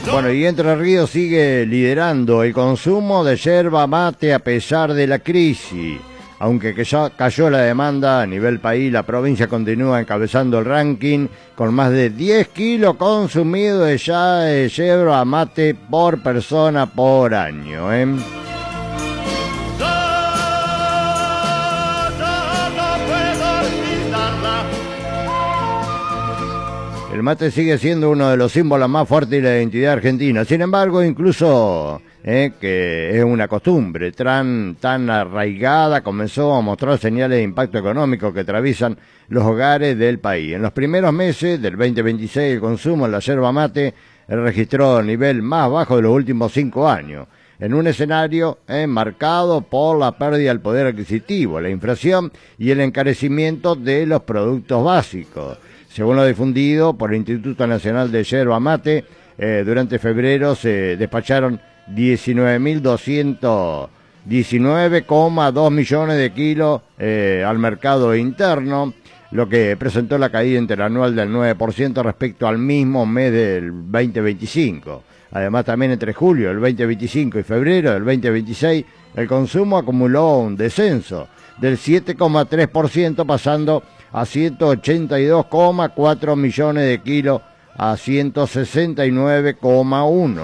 Bueno, y Entre Ríos sigue liderando el consumo de yerba mate a pesar de la crisis. Aunque que ya cayó la demanda a nivel país, la provincia continúa encabezando el ranking con más de 10 kilos consumidos de yerba mate por persona por año. El mate sigue siendo uno de los símbolos más fuertes de la identidad argentina. Sin embargo, incluso que es una costumbre tan arraigada, comenzó a mostrar señales de impacto económico que atraviesan los hogares del país. En los primeros meses del 2026, el consumo de la yerba mate registró el nivel más bajo de los últimos 5 años, en un escenario marcado por la pérdida del poder adquisitivo, la inflación y el encarecimiento de los productos básicos. Según lo difundido por el Instituto Nacional de Yerba Mate, durante febrero se despacharon 19,2 millones de kilos al mercado interno, lo que presentó la caída interanual del 9% respecto al mismo mes del 2025. Además, también entre julio del 2025 y febrero del 2026, el consumo acumuló un descenso del 7,3%, pasando a 182,4 millones de kilos a 169,1.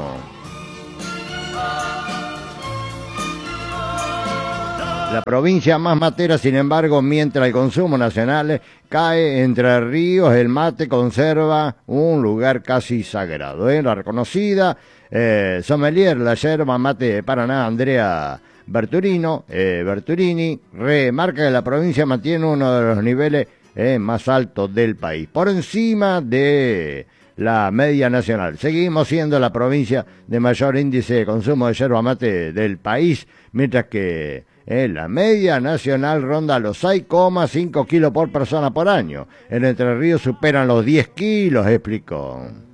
La provincia más matera, sin embargo, mientras el consumo nacional cae, Entre Ríos el mate conserva un lugar casi sagrado. La reconocida sommelier la yerba mate de Paraná, Andrea Berturini, remarca que la provincia mantiene uno de los niveles más altos del país, por encima de la media nacional. Seguimos siendo la provincia de mayor índice de consumo de yerba mate del país, mientras que la media nacional ronda los 6,5 kilos por persona por año. En Entre Ríos superan los 10 kilos, explicó.